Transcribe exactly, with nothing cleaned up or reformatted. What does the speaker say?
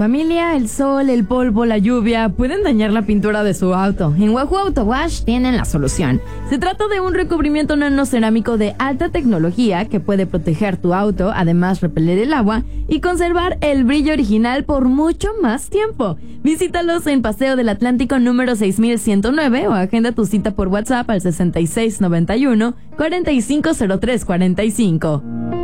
familia, el sol, el polvo, la lluvia pueden dañar la pintura de su auto. En Wahoo Auto Wash tienen la solución. Se trata de un recubrimiento nanocerámico de alta tecnología que puede proteger tu auto, además repeler el agua y conservar el brillo original por mucho más tiempo. Visítalos en Paseo del Atlántico número seis mil ciento nueve o agenda tu cita por WhatsApp al sesenta y seis noventa y uno cuarenta y cinco cero tres cuarenta y cinco.